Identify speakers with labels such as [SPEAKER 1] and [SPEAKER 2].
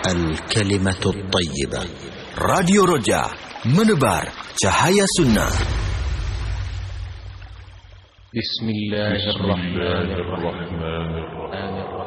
[SPEAKER 1] Al-Kalimatul Thayyibah. Radio Roja, menebar cahaya sunnah.
[SPEAKER 2] Bismillahirrahmanirrahim.